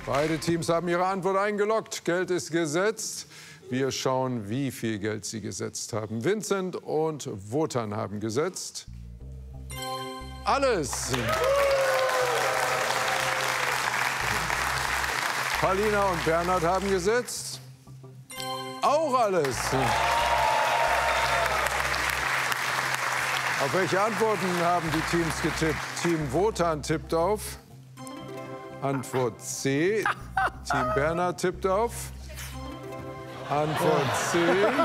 Beide Teams haben ihre Antwort eingeloggt. Geld ist gesetzt. Wir schauen, wie viel Geld sie gesetzt haben. Vincent und Wotan haben gesetzt. Alles. Paulina und Bernhard haben gesetzt. Auch alles. Auf welche Antworten haben die Teams getippt? Team Wotan tippt auf Antwort C. Team Bernhard tippt auf Antwort C.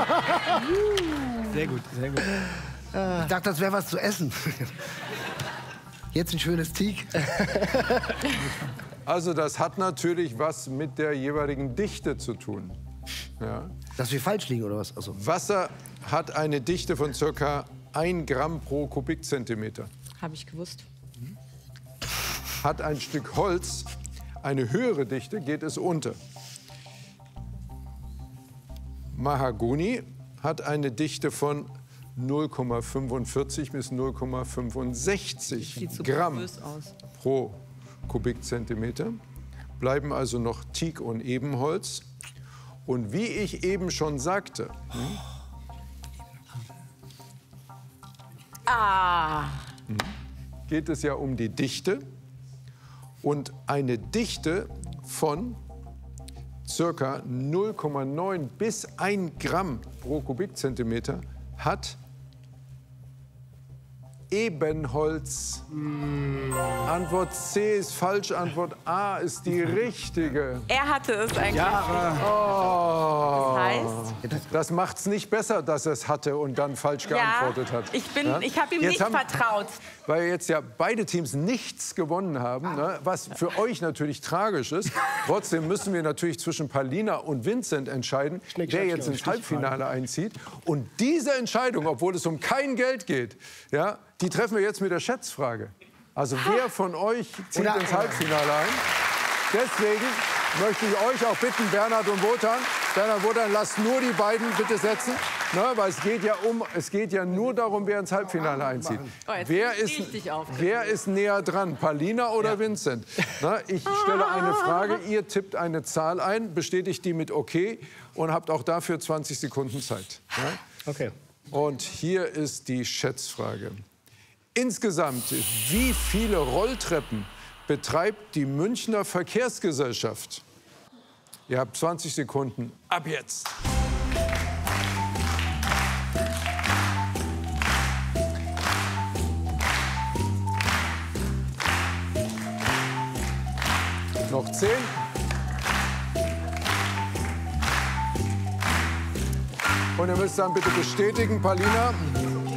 Sehr gut, sehr gut. Ich dachte, das wäre was zu essen. Jetzt ein schönes Teak. Also das hat natürlich was mit der jeweiligen Dichte zu tun. Ja. Dass wir falsch liegen, oder was? Also. Wasser hat eine Dichte von ca. 1 Gramm pro Kubikzentimeter. Habe ich gewusst. Hat ein Stück Holz eine höhere Dichte, geht es unter. Mahagoni hat eine Dichte von 0,45 bis 0,65 Gramm pro Kubikzentimeter. Bleiben also noch Teak und Ebenholz. Und wie ich eben schon sagte, geht es ja um die Dichte. Und eine Dichte von ca. 0,9 bis 1 Gramm pro Kubikzentimeter hat Ebenholz. Antwort C ist falsch, Antwort A ist die richtige. Er hatte es eigentlich. Oh. Das heißt? Das macht es nicht besser, dass er es hatte und dann falsch geantwortet hat. Ich habe ihm nicht vertraut. Weil jetzt ja beide Teams nichts gewonnen haben, ne, was für euch natürlich tragisch ist. Trotzdem müssen wir natürlich zwischen Paulina und Vincent entscheiden, wer jetzt ins Halbfinale einzieht. Und diese Entscheidung, obwohl es um kein Geld geht, ja, die treffen wir jetzt mit der Schätzfrage. Also wer von euch zieht ins Halbfinale ein? Deswegen möchte ich euch auch bitten, Bernhard und Wotan, lasst nur die beiden bitte setzen, ne, weil es geht ja nur darum, wer ins Halbfinale einzieht. Oh, wer ist näher dran, Paulina oder Vincent? Ne, ich stelle eine Frage, ihr tippt eine Zahl ein, bestätigt die mit OK und habt auch dafür 20 Sekunden Zeit. Ne? Okay. Und hier ist die Schätzfrage. Insgesamt, wie viele Rolltreppen betreibt die Münchner Verkehrsgesellschaft? Ihr habt 20 Sekunden. Ab jetzt. Noch 10. Und ihr müsst dann bitte bestätigen, Paulina.